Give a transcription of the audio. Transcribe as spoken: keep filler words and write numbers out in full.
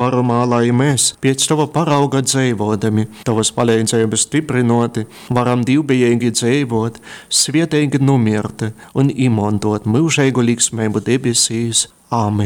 garumā, lai mēs pēc tava parauga dzīvodami, tavas palīdzības stiprinoti, varam divbijīgi dzīvot, svietīgi numirti un imantot mūžīgu liksmību debesīs. Āmen.